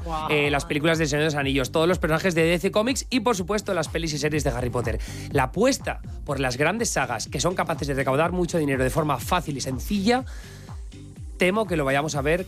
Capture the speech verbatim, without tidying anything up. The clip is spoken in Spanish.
wow. eh, las películas del Señor de los Anillos, todos los personajes de D C Comics y, por supuesto, las pelis y series de Harry Potter. La apuesta por las grandes sagas que son capaces de recaudar mucho dinero de forma fácil y sencilla, temo que lo vayamos a ver